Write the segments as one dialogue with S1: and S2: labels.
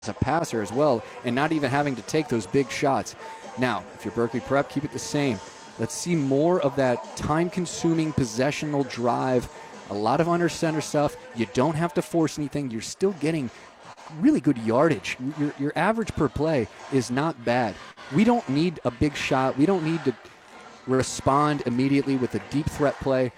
S1: a passer as well, and not even having to take those big shots. Now, if you're Berkeley Prep, keep it the same. Let's see more of that time-consuming possessional drive. A lot of under center stuff. You don't have to force anything. You're still getting really good yardage. Your average per play is not bad. We don't need a big shot. We don't need to respond immediately with a deep threat play.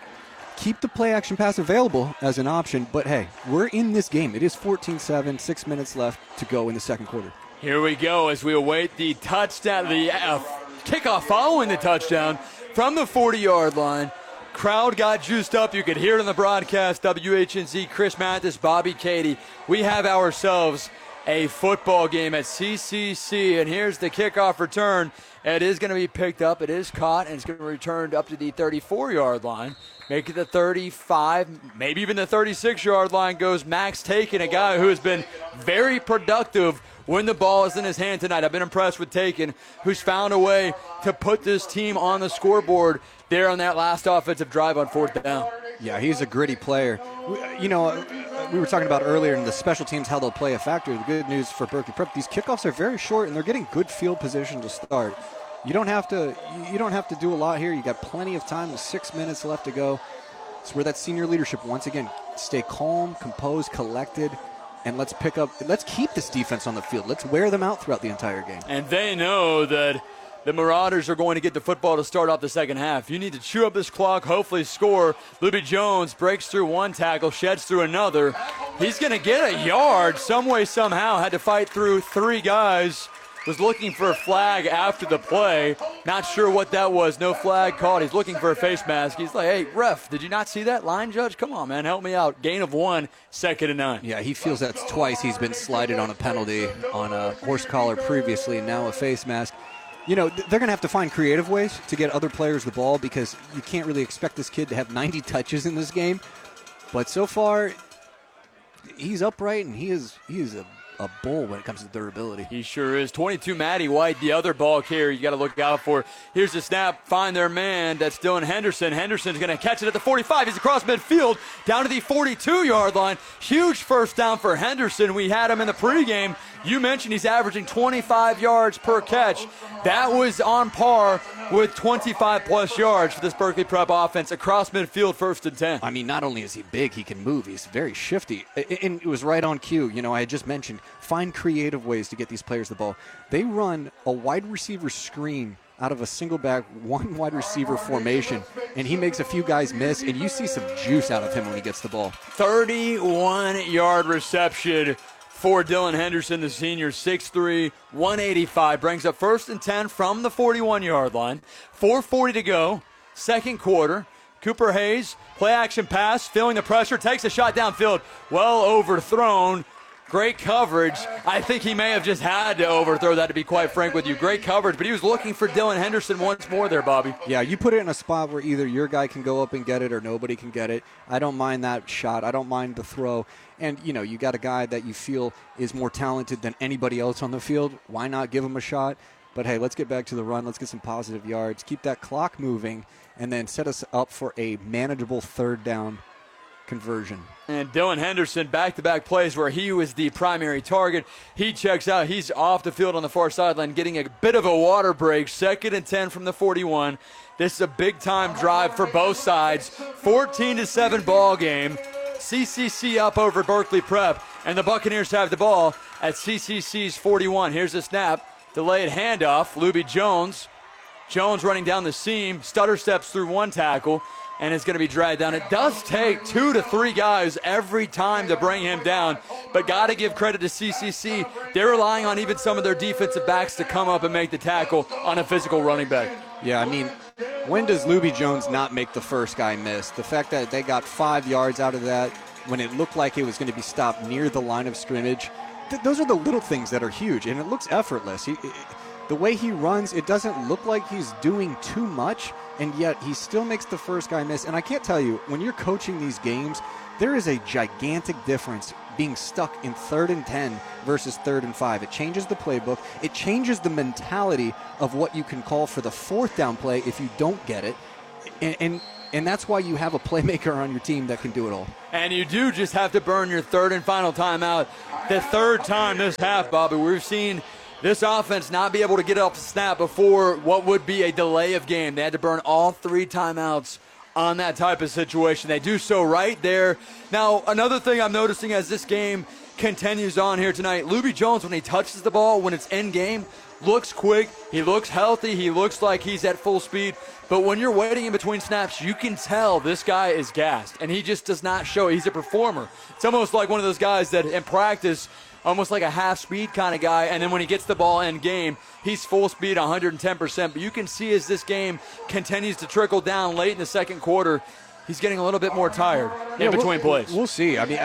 S1: Keep the play action pass available as an option, but hey, we're in this game. It is 14-7, 6 minutes left to go in the second quarter.
S2: Here we go as we await the touchdown, the kickoff following the touchdown from the 40-yard line. Crowd got juiced up. You could hear it on the broadcast. WHNZ, Chris Mathis, Bobby Katie. We have ourselves a football game at CCC, and here's the kickoff return. It is going to be picked up. It is caught, and it's going to be returned up to the 34-yard line. Make it the 35, maybe even the 36-yard line goes Max Taken, a guy who has been very productive when the ball is in his hand tonight. I've been impressed with Taken, who's found a way to put this team on the scoreboard there on that last offensive drive on fourth down.
S1: Yeah, he's a gritty player. We were talking about earlier in the special teams how they'll play a factor. The good news for Berkeley Prep, these kickoffs are very short and they're getting good field position to start. You don't have to do a lot here. You got plenty of time with 6 minutes left to go. It's where that senior leadership, once again, stay calm, composed, collected, and let's keep this defense on the field. Let's wear them out throughout the entire game.
S2: And they know that the Marauders are going to get the football to start off the second half. You need to chew up this clock, hopefully score. Luby Jones breaks through one tackle, sheds through another. He's going to get a yard some way, somehow. Had to fight through three guys. Was looking for a flag after the play. Not sure what that was. No flag called. He's looking for a face mask. He's like, hey, ref, did you not see that? Line judge? Come on, man. Help me out. Gain of 1, 2nd and 9.
S1: Yeah, he feels that's twice he's been slighted on a penalty on a horse collar previously and now a face mask. You know, they're going to have to find creative ways to get other players the ball because you can't really expect this kid to have 90 touches in this game. But so far, he's upright and he is a bull when it comes to durability.
S2: He sure is. 22, Matty White, the other ball carrier you got to look out for. Here's the snap. Find their man. That's Dylan Henderson. Henderson's going to catch it at the 45. He's across midfield down to the 42-yard line. Huge first down for Henderson. We had him in the pregame. You mentioned he's averaging 25 yards per catch. That was on par with 25-plus yards for this Berkeley Prep offense across midfield, 1st and 10.
S1: I mean, not only is he big, he can move. He's very shifty. And it was right on cue. You know, I had just mentioned, find creative ways to get these players the ball. They run a wide receiver screen out of a single back, one wide receiver formation, and he makes a few guys miss, and you see some juice out of him when he gets the ball.
S2: 31-yard reception for Dylan Henderson, the senior, 6'3", 185. Brings up 1st and 10 from the 41-yard line. 4:40 to go, second quarter. Cooper Hayes, play action pass, feeling the pressure, takes a shot downfield. Well overthrown. Great coverage. I think he may have just had to overthrow that, to be quite frank with you. Great coverage, but he was looking for Dylan Henderson once more there, Bobby.
S1: Yeah, you put it in a spot where either your guy can go up and get it or nobody can get it. I don't mind that shot. I don't mind the throw. And, you know, you got a guy that you feel is more talented than anybody else on the field. Why not give him a shot? But, hey, let's get back to the run. Let's get some positive yards. Keep that clock moving, and then set us up for a manageable third down conversion.
S2: And Dylan Henderson, back-to-back plays where he was the primary target. He checks out. He's off the field on the far sideline, getting a bit of a water break. 2nd and 10 from the 41. This is a big-time drive for both sides. 14-7 ball game. CCC up over Berkeley Prep, and the Buccaneers have the ball at CCC's 41. Here's the snap. Delayed handoff. Luby Jones. Jones running down the seam. Stutter steps through one tackle, and it's going to be dragged down. It does take 2 to 3 guys every time to bring him down, but got to give credit to CCC. They're relying on even some of their defensive backs to come up and make the tackle on a physical running back.
S1: Yeah, I mean, when does Luby Jones not make the first guy miss? The fact that they got 5 yards out of that when it looked like it was going to be stopped near the line of scrimmage, those are the little things that are huge, and it looks effortless. The way he runs, it doesn't look like he's doing too much, and yet he still makes the first guy miss. And I can't tell you, when you're coaching these games, there is a gigantic difference being stuck in 3rd and 10 versus 3rd and 5. It changes the playbook. It changes the mentality of what you can call for the 4th down play if you don't get it. And And that's why you have a playmaker on your team that can do it all.
S2: And you do just have to burn your third and final timeout. The third time this half, Bobby, we've seen this offense not be able to get off the snap before what would be a delay of game. They had to burn all 3 timeouts on that type of situation. They do so right there. Now, another thing I'm noticing as this game continues on here tonight, Luby Jones, when he touches the ball, when it's in game, looks quick, he looks healthy, he looks like he's at full speed. But when you're waiting in between snaps, you can tell this guy is gassed, and he just does not show it. He's a performer. It's almost like one of those guys that in practice, almost like a half-speed kind of guy, and then when he gets the ball in game, he's full speed, 110%. But you can see as this game continues to trickle down late in the second quarter, he's getting a little bit more tired in between plays.
S1: We'll see. I mean,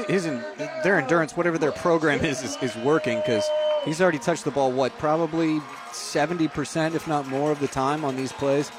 S1: their endurance, whatever their program is working, because he's already touched the ball, probably 70%, if not more, of the time on these plays.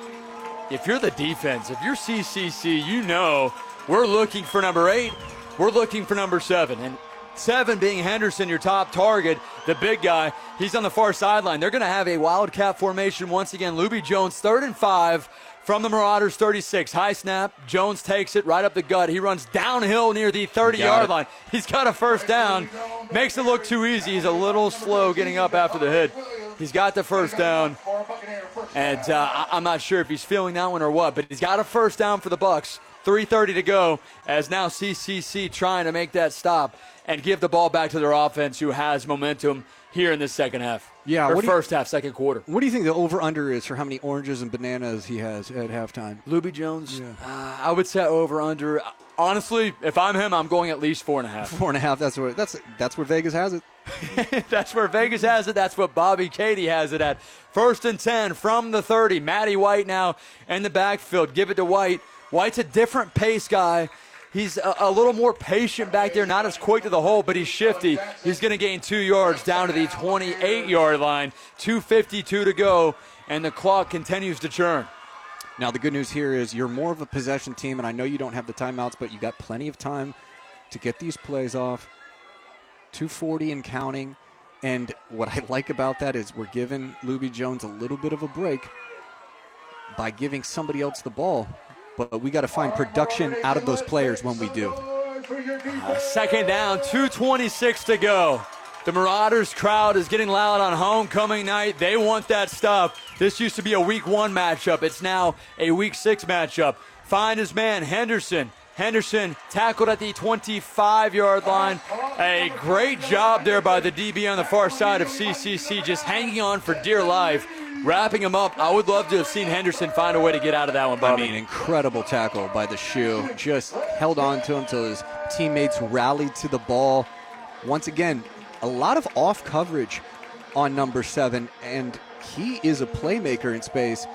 S2: If you're the defense, if you're CCC, you know we're looking for number 8, we're looking for number 7. And 7 being Henderson, your top target, the big guy. He's on the far sideline. They're going to have a wildcat formation once again. Luby Jones, 3rd and 5 from the Marauders 36. High snap. Jones takes it right up the gut. He runs downhill near the 30-yard line. He's got a first down. Makes it look too easy. He's a little slow getting up after the hit. He's got the first down. And I'm not sure if he's feeling that one or what, but he's got a first down for the Bucs. 3:30 to go as now CCC trying to make that stop and give the ball back to their offense, who has momentum here in the second half.
S1: Yeah,
S2: or first half, second quarter.
S1: What do you think the over-under is for how many oranges and bananas he has at halftime?
S2: Luby Jones, I would say over-under. Honestly, if I'm him, I'm going at least 4.5.
S1: 4.5. That's where Vegas has it.
S2: That's where Vegas has it. That's what Bobby Katie has it at. 1st and 10 from the 30. Matty White now in the backfield. Give it to White. White's a different pace guy. He's a little more patient back there, not as quick to the hole, but he's shifty. He's going to gain 2 yards down to the 28-yard line. 2:52 to go, and the clock continues to churn.
S1: Now, the good news here is you're more of a possession team, and I know you don't have the timeouts, but you got plenty of time to get these plays off. 2:40 and counting. And what I like about that is we're giving Luby Jones a little bit of a break by giving somebody else the ball. But we got to find production out of those players when we do.
S2: Second down, 2:26 to go. The Marauders crowd is getting loud on homecoming night. They want that stuff. This used to be a week 1 matchup. It's now a week 6 matchup. Find his man, Henderson. Henderson tackled at the 25-yard line. A great job there by the DB on the far side of CCC, just hanging on for dear life, wrapping him up. I would love to have seen Henderson find a way to get out of that one, Bobby.
S1: I mean, incredible tackle by the shoe. Just held on to him until his teammates rallied to the ball. Once again, a lot of off coverage on number 7, and he is a playmaker in space.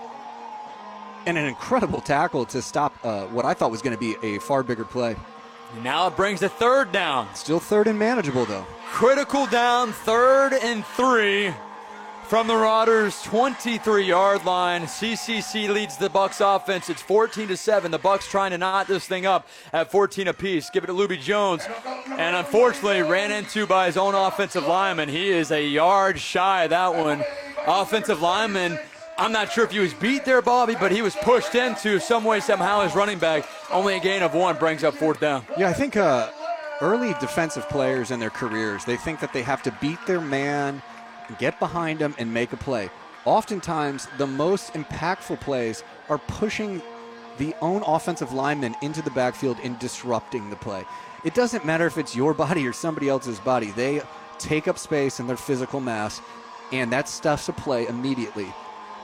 S1: And an incredible tackle to stop what I thought was going to be a far bigger play.
S2: Now it brings a 3rd down.
S1: Still 3rd and manageable, though.
S2: Critical down, 3rd and 3 from the Marauders' 23-yard line. CCC leads the Bucs offense. It's 14-7. The Bucs trying to knot this thing up at 14 apiece. Give it to Luby Jones. And unfortunately ran into by his own offensive lineman. He is a yard shy of that one. Offensive lineman, I'm not sure if he was beat there, Bobby, but he was pushed into some way, somehow, his running back. Only a gain of 1 brings up 4th down.
S1: Yeah, I think early defensive players in their careers, they think that they have to beat their man, get behind him, and make a play. Oftentimes, the most impactful plays are pushing the own offensive lineman into the backfield and disrupting the play. It doesn't matter if it's your body or somebody else's body. They take up space in their physical mass, and that stuffs a play immediately.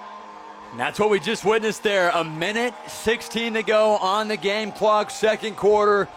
S2: And that's what we just witnessed there. 1:16 to go on the game clock, second quarter.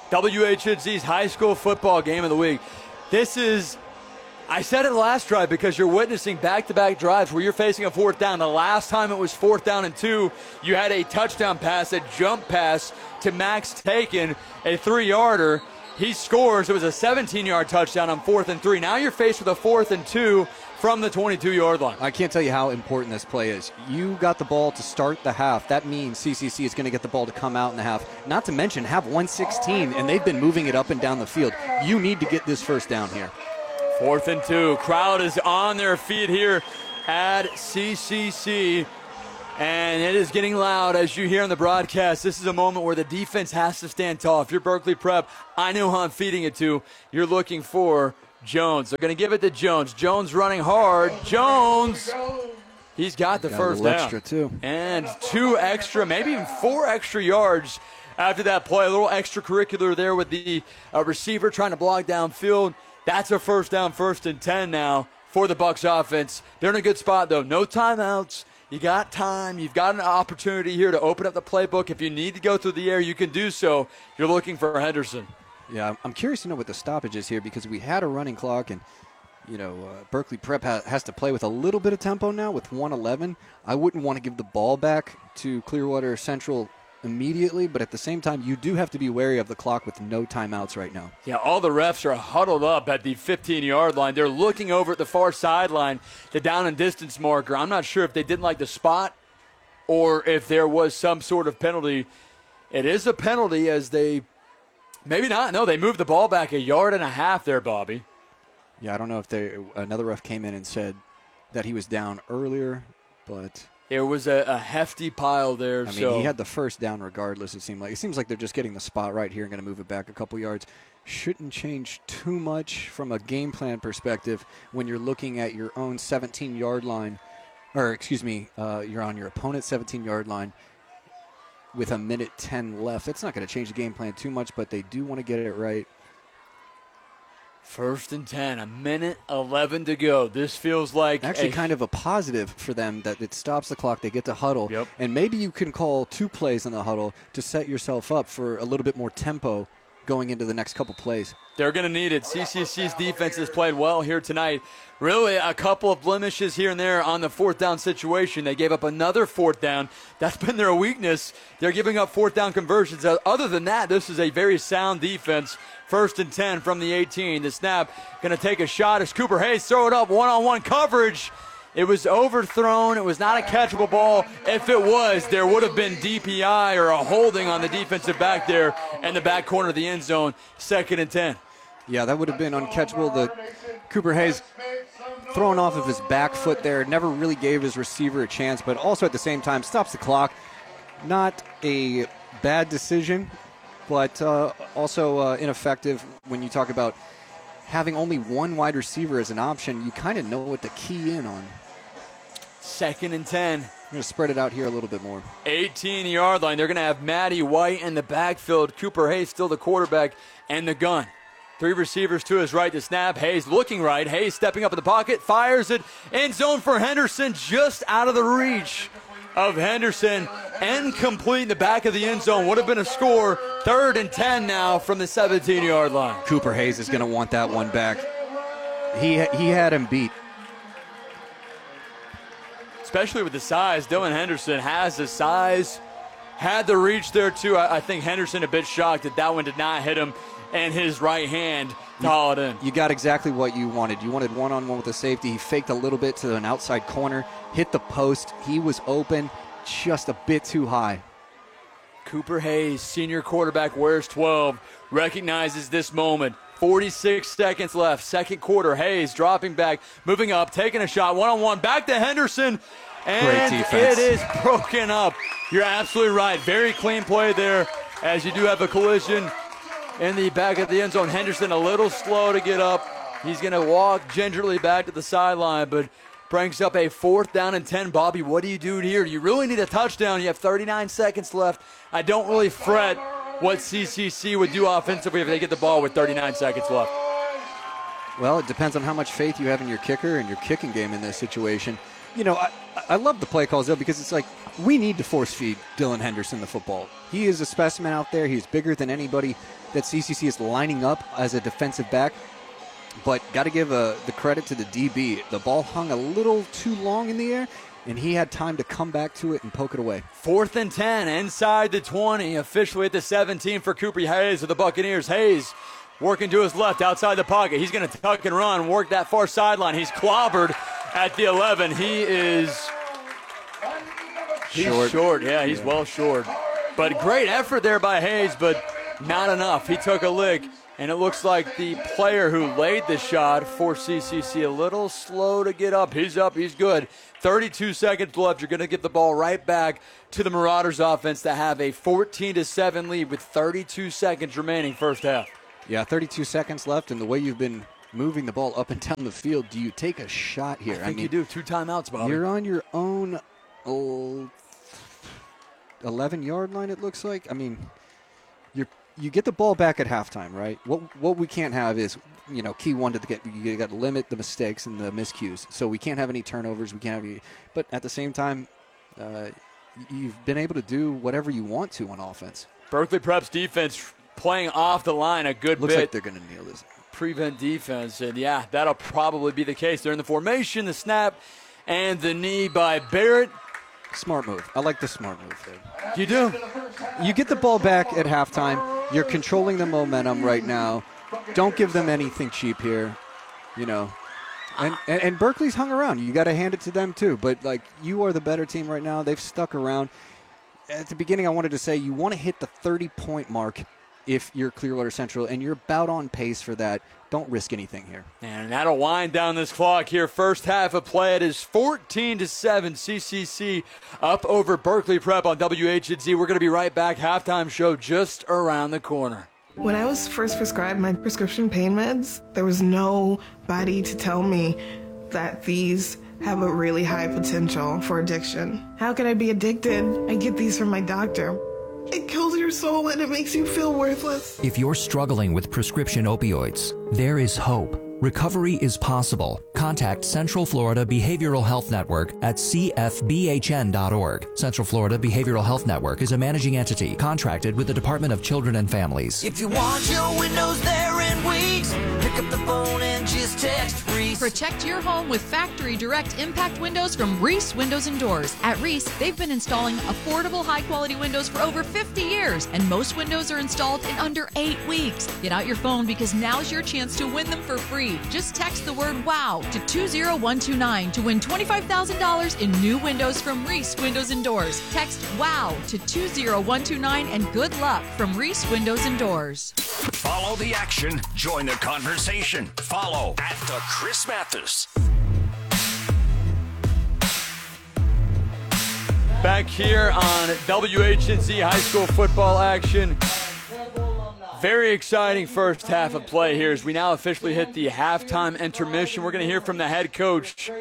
S2: WHNZ's high school football game of the week. This is, I said it last drive because you're witnessing back-to-back drives where you're facing a 4th down. The last time it was 4th down and 2, you had a touchdown pass, a jump pass to Max Taken, a 3-yarder. He scores. It was a 17-yard touchdown on 4th and 3. Now you're faced with a 4th and 2 from the 22-yard line.
S1: I can't tell you how important this play is. You got the ball to start the half. That means CCC is going to get the ball to come out in the half. Not to mention have 116, and they've been moving it up and down the field. You need to get this first down here.
S2: 4th and 2. Crowd is on their feet here at CCC. And it is getting loud as you hear on the broadcast. This is a moment where the defense has to stand tall. If you're Berkeley Prep, I know who I'm feeding it to. You're looking for Jones. They're going to give it to Jones. Jones running hard. Jones, he's got the first down.
S1: Extra too.
S2: And 2 extra, maybe even 4 extra yards after that play. A little extracurricular there with the receiver trying to block downfield. That's a first down, 1st and 10 now for the Bucs offense. They're in a good spot, though. No timeouts. You got time. You've got an opportunity here to open up the playbook. If you need to go through the air, you can do so. You're looking for Henderson.
S1: Yeah, I'm curious to know what the stoppage is here because we had a running clock and, Berkeley Prep has to play with a little bit of tempo now with 1:11. I wouldn't want to give the ball back to Clearwater Central immediately, but at the same time, you do have to be wary of the clock with no timeouts right now.
S2: Yeah, all the refs are huddled up at the 15-yard line. They're looking over at the far sideline, the down and distance marker. I'm not sure if they didn't like the spot or if there was some sort of penalty. It is a penalty as they maybe not. No, they moved the ball back 1.5 yards there, Bobby.
S1: Yeah, I don't know if another ref came in and said that he was down earlier, but
S2: there was a hefty pile there.
S1: I mean, he had the first down regardless, it seemed like. It seems like they're just getting the spot right here and going to move it back a couple yards. Shouldn't change too much from a game plan perspective when you're looking at your own 17-yard line, or you're on your opponent's 17-yard line with 1:10 left. That's not going to change the game plan too much, but they do want to get it right.
S2: 1st and 10, 1:11 to go. This feels like
S1: actually kind of a positive for them that it stops the clock. They get to huddle.
S2: Yep.
S1: And maybe you can call 2 plays in the huddle to set yourself up for a little bit more tempo going into the next couple plays.
S2: They're going to need it. CCC's defense has played well here tonight. Really a couple of blemishes here and there on the 4th down situation. They gave up another 4th down. That's been their weakness. They're giving up 4th down conversions. Other than that, this is a very sound defense. 1st and 10 from the 18. The snap going to take a shot as Cooper Hayes throw it up one-on-one coverage. It was overthrown. It was not a catchable ball. If it was, there would have been DPI or a holding on the defensive back there in the back corner of the end zone. 2nd and 10.
S1: Yeah, that would have been uncatchable. The Cooper Hayes thrown off of his back foot there, never really gave his receiver a chance, but also at the same time stops the clock. Not a bad decision, but also ineffective when you talk about having only one wide receiver as an option. You kind of know what to key in on.
S2: 2nd and 10.
S1: I'm going to spread it out here a little bit more.
S2: 18-yard line. They're going to have Matty White in the backfield. Cooper Hayes still the quarterback and the gun. 3 receivers to his right to snap. Hayes looking right. Hayes stepping up in the pocket. Fires it. End zone for Henderson. Just out of the reach of Henderson. Incomplete in the back of the end zone. Would have been a score. 3rd and 10 now from the 17-yard line.
S1: Cooper Hayes is going to want that one back. He had him beat.
S2: Especially with the size. Dylan Henderson has the size. Had the reach there, too. I think Henderson a bit shocked that one did not hit him and his right hand to haul it in.
S1: You got exactly what you wanted. You wanted one-on-one with the safety. He faked a little bit to an outside corner, hit the post. He was open, just a bit too high.
S2: Cooper Hayes, senior quarterback, wears 12, recognizes this moment. 46 seconds left, 2nd quarter. Hayes dropping back, moving up, taking a shot, one-on-one, back to Henderson. And
S1: great defense.
S2: It is broken up. You're absolutely right. Very clean play there as you do have a collision in the back of the end zone. Henderson a little slow to get up. He's going to walk gingerly back to the sideline, but brings up a 4th down and 10. Bobby, what do you do here? You really need a touchdown. You have 39 seconds left. I don't really fret what CCC would do offensively if they get the ball with 39 seconds left.
S1: Well, it depends on how much faith you have in your kicker and your kicking game in this situation. You know, I love the play calls, though, because it's like we need to force feed Dylan Henderson the football. He is a specimen out there. He's bigger than anybody that CCC is lining up as a defensive back. But got to give the credit to the DB. The ball hung a little too long in the air, and he had time to come back to it and poke it away.
S2: 4th and 10 inside the 20, officially at the 17 for Cooper Hayes of the Buccaneers. Hayes working to his left outside the pocket. He's going to tuck and run, work that far sideline. He's clobbered at the 11. He's short. Yeah, he's well short. But great effort there by Hayes, but not enough. He took a lick And it looks like the player who laid the shot for CCC a little slow to get up. He's up. He's good. 32 seconds left. You're going to get the ball right back to the Marauders offense to have a 14-7 lead with 32 seconds remaining first half.
S1: Yeah, 32 seconds left, and the way you've been moving the ball up and down the field, do you take a shot here?
S2: I think you do. 2 timeouts, Bobby.
S1: You're on your own 11-yard line, it looks like. I mean, you get the ball back at halftime, right? What we can't have is, key one to get. You got to limit the mistakes and the miscues. So we can't have any turnovers. We can't have any. But at the same time, you've been able to do whatever you want to on offense.
S2: Berkeley Prep's defense playing off the line a good
S1: Looks
S2: bit.
S1: like they're going to nail this.
S2: Prevent defense, and yeah, that'll probably be the case. They're in the formation, the snap, and the knee by Barrett.
S1: Smart move. I like the smart move there.
S2: You do.
S1: You get the ball back at halftime. You're controlling the momentum right now. Don't give them anything cheap here, And Berkeley's hung around. You got to hand it to them too. But you are the better team right now. They've stuck around. At the beginning, I wanted to say you want to hit the 30-point mark if you're Clearwater Central, and you're about on pace for that. Don't risk anything here.
S2: And that'll wind down this clock here. First half of play, it is 14-7. CCC up over Berkeley Prep on WHZ. We're going to be right back. Halftime show just around the corner.
S3: When I was first prescribed my prescription pain meds, there was nobody to tell me that these have a really high potential for addiction. How could I be addicted? I get these from my doctor. It kills your soul and it makes you feel worthless.
S4: If you're struggling with prescription opioids, there is hope. Recovery is possible. Contact Central Florida Behavioral Health Network at cfbhn.org. Central Florida Behavioral Health Network is a managing entity contracted with the Department of Children and Families.
S5: If you want your windows there in weeks, pick up the phone and just text Reese.
S6: Protect your home with factory direct impact windows from Reese Windows and Doors. At Reese, they've been installing affordable, high-quality windows for over 50 years, and most windows are installed in under 8 weeks. Get out your phone because now's your chance to win them for free. Just text the word WOW to 20129 to win $25,000 in new windows from Reese Windows and Doors. Text WOW to 20129 and good luck from Reese Windows and Doors.
S7: Follow the action. Join the conversation. Follow at the Chris Mathis.
S2: Back here on WHNZ High School football action. Very exciting first half of play here as we now officially hit the halftime intermission. We're going to hear from the head coach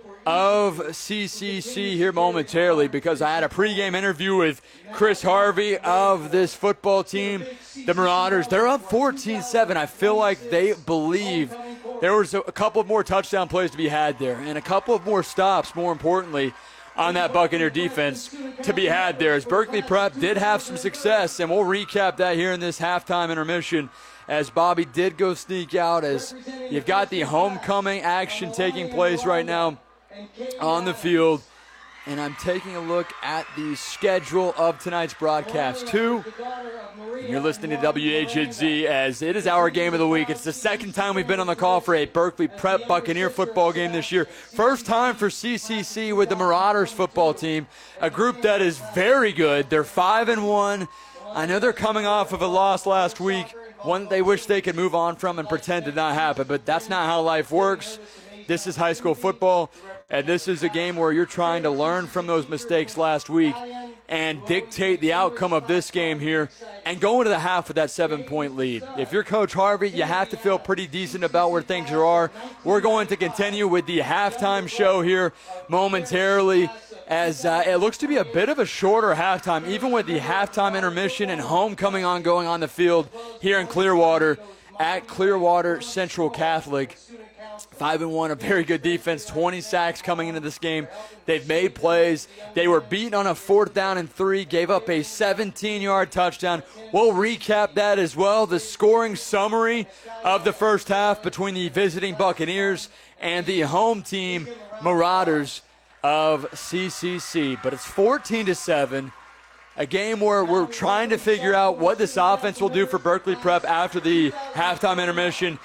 S2: of CCC here momentarily because I had a pregame interview with Chris Harvey of this football team, the Marauders. They're up 14-7. I feel like they believe there was a couple of more touchdown plays to be had there and a couple of more stops, more importantly, on that Buccaneer defense to be had there. As Berkeley Prep did have some success, and we'll recap that here in this halftime intermission as Bobby did go sneak out as you've got the homecoming action taking place right now on the field. And I'm taking a look at the schedule of tonight's broadcast, too. And you're listening to WHZ as it is our game of the week. It's the second time we've been on the call for a Berkeley Prep Buccaneer football game this year. First time for CCC with the Marauders football team, a group that is very good. They're 5-1. I know they're coming off of a loss last week, one that they wish they could move on from and pretend did not happen, but that's not how life works. This is high school football, and this is a game where you're trying to learn from those mistakes last week and dictate the outcome of this game here and go into the half with that 7-point lead. If you're Coach Harvey, you have to feel pretty decent about where things are. We're going to continue with the halftime show here momentarily as it looks to be a bit of a shorter halftime, even with the halftime intermission and homecoming ongoing on the field here in Clearwater at Clearwater Central Catholic. 5-1, a very good defense, 20 sacks coming into this game. They've made plays. They were beaten on a 4th down and 3, gave up a 17-yard touchdown. We'll recap that as well, the scoring summary of the first half between the visiting Buccaneers and the home team Marauders of CCC. But it's 14-7, a game where we're trying to figure out what this offense will do for Berkeley Prep after the halftime intermission.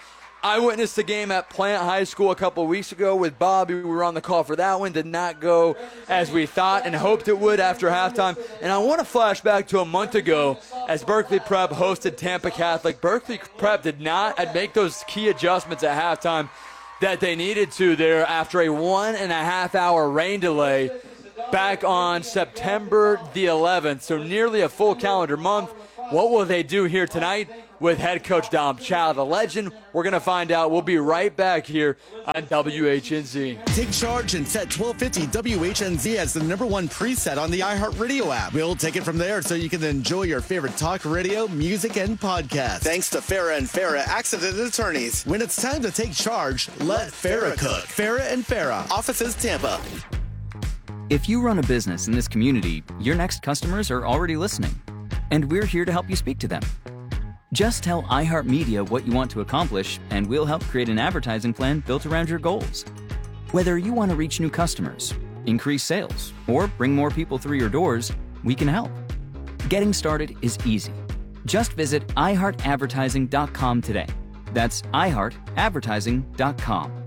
S2: I witnessed the game at Plant High School a couple weeks ago with Bobby. We were on the call for that one. Did not go as we thought and hoped it would after halftime. And I want to flash back to a month ago as Berkeley Prep hosted Tampa Catholic. Berkeley Prep did not make those key adjustments at halftime that they needed to there after a 1.5 hour rain delay back on September the 11th. So nearly a full calendar month. What will they do here tonight with head coach Dom Chow, the legend? We're going to find out. We'll be right back here on WHNZ.
S8: Take charge and set 1250 WHNZ as the #1 preset on the iHeartRadio app. We'll take it from there so you can enjoy your favorite talk radio, music, and podcasts. Thanks to Farah and Farah Accident Attorneys. When it's time to take charge, let Farah cook. Farah and Farah, offices Tampa.
S9: If you run a business in this community, your next customers are already listening, and we're here to help you speak to them. Just tell iHeartMedia what you want to accomplish, and we'll help create an advertising plan built around your goals. Whether you want to reach new customers, increase sales, or bring more people through your doors, we can help. Getting started is easy. Just visit iHeartAdvertising.com today. That's iHeartAdvertising.com.